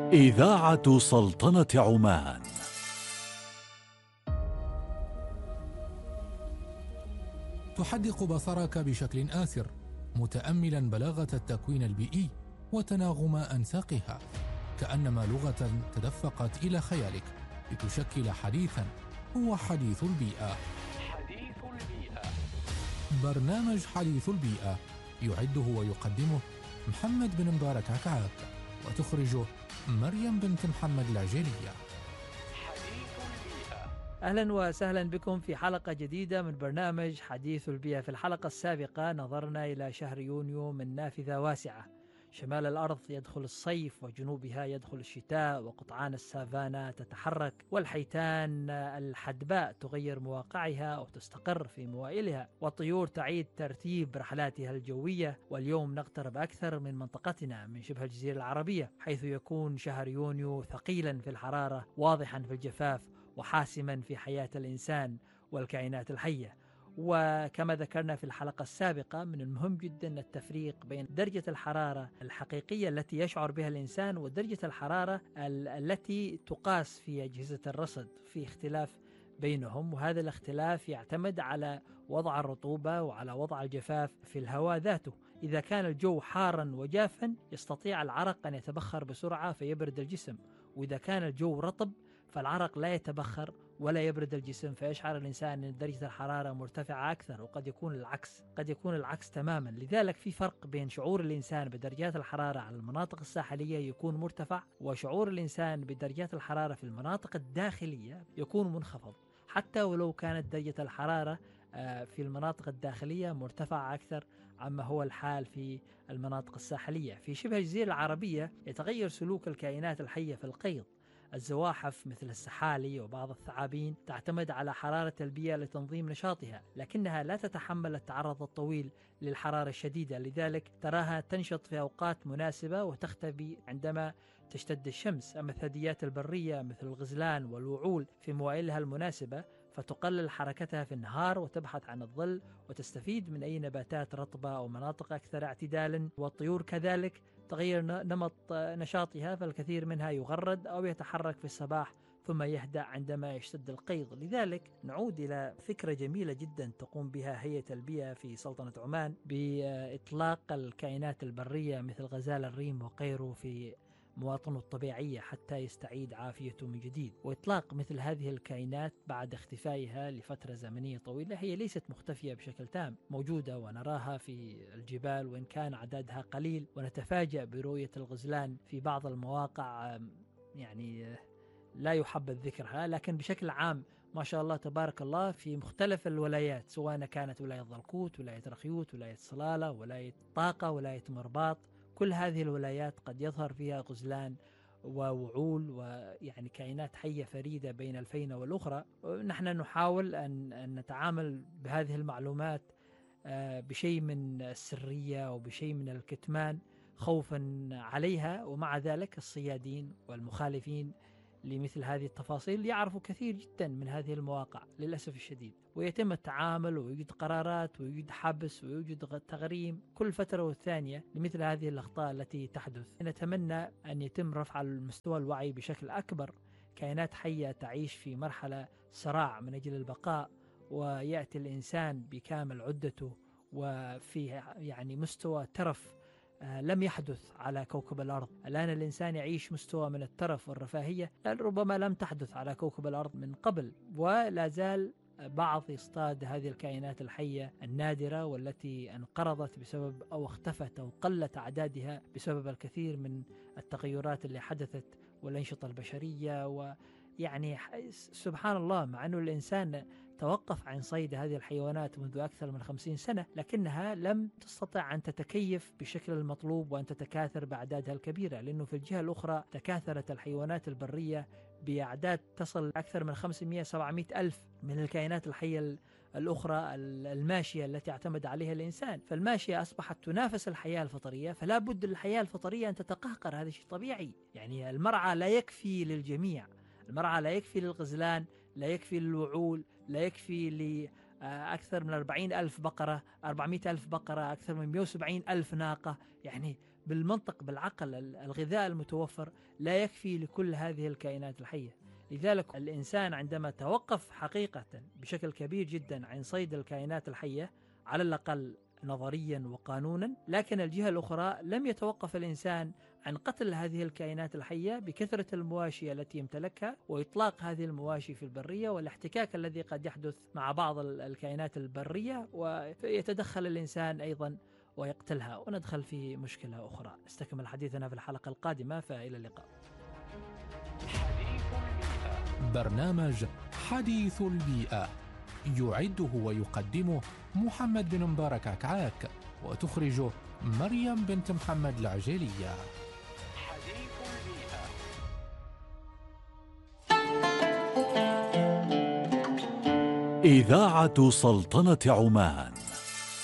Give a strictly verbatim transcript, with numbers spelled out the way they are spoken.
إذاعة سلطنة عمان. تحدق بصرك بشكل آثر، متأملا بلاغة التكوين البيئي وتناغم أنساقها، كأنما لغة تدفقت إلى خيالك لتشكل حديثا هو حديث البيئة. حديث البيئة، برنامج حديث البيئة يعده ويقدمه محمد بن مبارك عكعاك، وتخرجه مريم بنت محمد العجيلية. حديث البيئة. أهلا وسهلا بكم في حلقة جديدة من برنامج حديث البيئة. في الحلقة السابقة نظرنا إلى شهر يونيو من نافذة واسعة. شمال الأرض يدخل الصيف، وجنوبها يدخل الشتاء، وقطعان السافانا تتحرك، والحيتان الحدباء تغير مواقعها أو تستقر في موائلها، والطيور تعيد ترتيب رحلاتها الجوية. واليوم نقترب أكثر من منطقتنا من شبه الجزيرة العربية، حيث يكون شهر يونيو ثقيلا في الحرارة، واضحا في الجفاف، وحاسما في حياة الإنسان والكائنات الحية. وكما ذكرنا في الحلقة السابقة، من المهم جدا التفريق بين درجة الحرارة الحقيقية التي يشعر بها الإنسان ودرجة الحرارة ال- التي تقاس في أجهزة الرصد. في اختلاف بينهم، وهذا الاختلاف يعتمد على وضع الرطوبة وعلى وضع الجفاف في الهواء ذاته. إذا كان الجو حارا وجافا يستطيع العرق أن يتبخر بسرعة فيبرد الجسم، وإذا كان الجو رطب فالعرق لا يتبخر ولا يبرد الجسم، فيشعر الإنسان أن درجة الحرارة مرتفعة أكثر. وقد يكون العكس، قد يكون العكس تماما. لذلك في فرق بين شعور الإنسان بدرجات الحرارة على المناطق الساحلية يكون مرتفع، وشعور الإنسان بدرجات الحرارة في المناطق الداخلية يكون منخفض، حتى ولو كانت درجة الحرارة في المناطق الداخلية مرتفعة أكثر عما هو الحال في المناطق الساحلية. في شبه الجزيرة العربية يتغير سلوك الكائنات الحية في القيض. الزواحف مثل السحالي وبعض الثعابين تعتمد على حرارة البيئة لتنظيم نشاطها، لكنها لا تتحمل التعرض الطويل للحرارة الشديدة، لذلك تراها تنشط في أوقات مناسبة وتختفي عندما تشتد الشمس. أما الثدييات البرية مثل الغزلان والوعول في موائلها المناسبة فتقلل حركتها في النهار وتبحث عن الظل وتستفيد من أي نباتات رطبة أو مناطق أكثر اعتدالا. والطيور كذلك تغير نمط نشاطها، فالكثير منها يغرد أو يتحرك في الصباح ثم يهدأ عندما يشتد القيض. لذلك نعود إلى فكرة جميلة جدا تقوم بها هيئة البيئة في سلطنة عمان بإطلاق الكائنات البرية مثل غزال الريم وغيره في مواطنه الطبيعية حتى يستعيد عافيته من جديد. وإطلاق مثل هذه الكائنات بعد اختفائها لفترة زمنية طويلة هي ليست مختفية بشكل تام، موجودة ونراها في الجبال وإن كان عددها قليل، ونتفاجأ برؤية الغزلان في بعض المواقع يعني لا يحبذ ذكرها، لكن بشكل عام ما شاء الله تبارك الله في مختلف الولايات، سواء كانت ولاية ضلكوت، ولاية رخيوت، ولاية صلالة، ولاية طاقة، ولاية مرباط، كل هذه الولايات قد يظهر فيها غزلان ووعول ويعني كائنات حية فريدة بين الفينة والأخرى. نحن نحاول أن, أن نتعامل بهذه المعلومات بشيء من السرية وبشيء من الكتمان خوفا عليها، ومع ذلك الصيادين والمخالفين لمثل هذه التفاصيل يعرفوا كثير جدا من هذه المواقع للأسف الشديد، ويتم التعامل ويوجد قرارات ويوجد حبس ويوجد تغريم كل فترة والثانية لمثل هذه الأخطاء التي تحدث. نتمنى أن يتم رفع المستوى الوعي بشكل أكبر. كائنات حية تعيش في مرحلة صراع من أجل البقاء، ويأتي الإنسان بكامل عدته وفي يعني مستوى ترف لم يحدث على كوكب الأرض. الآن الإنسان يعيش مستوى من الترف والرفاهية ربما لم تحدث على كوكب الأرض من قبل، ولا زال بعض يصطاد هذه الكائنات الحية النادرة والتي انقرضت بسبب أو اختفت أو قلت أعدادها بسبب الكثير من التغيرات اللي حدثت والأنشطة البشرية. ويعني سبحان الله، مع أنه الإنسان توقف عن صيد هذه الحيوانات منذ أكثر من خمسين سنة، لكنها لم تستطع أن تتكيف بشكل المطلوب وأن تتكاثر بأعدادها الكبيرة، لأنه في الجهة الأخرى تكاثرت الحيوانات البرية بأعداد تصل أكثر من خمسمائة سبعمائة ألف من الكائنات الحية الأخرى الماشية التي اعتمد عليها الإنسان. فالماشية أصبحت تنافس الحياة الفطرية، فلا بد للحياة الفطرية أن تتقهقر، هذا شيء طبيعي. يعني المرعى لا يكفي للجميع، المرعى لا يكفي للغزلان، لا يكفي للوعول، لا يكفي لأكثر من أربعين ألف بقرة، أربعمائة ألف بقرة، أكثر من مئة وسبعين ألف ناقة. يعني بالمنطق بالعقل الغذاء المتوفر لا يكفي لكل هذه الكائنات الحية. لذلك الإنسان عندما توقف حقيقة بشكل كبير جدا عن صيد الكائنات الحية على الأقل نظريا وقانونا، لكن الجهة الأخرى لم يتوقف الإنسان عن قتل هذه الكائنات الحية بكثرة المواشي التي يمتلكها وإطلاق هذه المواشي في البرية والاحتكاك الذي قد يحدث مع بعض الكائنات البرية، ويتدخل الإنسان أيضا ويقتلها وندخل في مشكلة أخرى. نستكمل حديثنا في الحلقة القادمة، فإلى اللقاء. حديث البيئة. برنامج حديث البيئة يعده ويقدمه محمد بن مبارك عكعاك، وتخرجه مريم بنت محمد العجيلية. حديث البيئة. إذاعة سلطنة عمان.